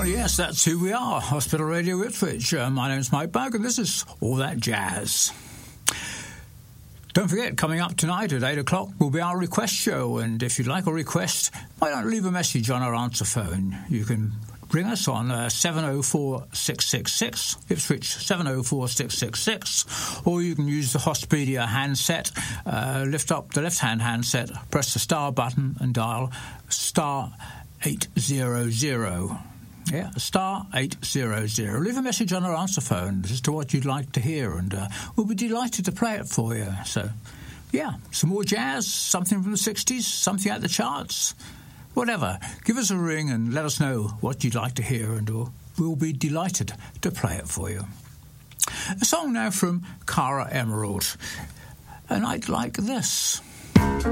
Well, yes, that's who we are, Hospital Radio Ipswich. My name's Mike Berg, and this is All That Jazz. Don't forget, coming up tonight at 8 o'clock will be our request show, and if you'd like a request, why don't leave a message on our answer phone? You can ring us on 704-666, Ipswich 704-666, or you can use the Hospedia handset, lift up the left-hand handset, press the star button and dial star 800. Yeah, star 800. Leave a message on our answer phone as to what you'd like to hear, and we'll be delighted to play it for you. So, yeah, some more jazz, something from the 60s, something at the charts, whatever. Give us a ring and let us know what you'd like to hear, and we'll be delighted to play it for you. A song now from Cara Emerald, a night like this.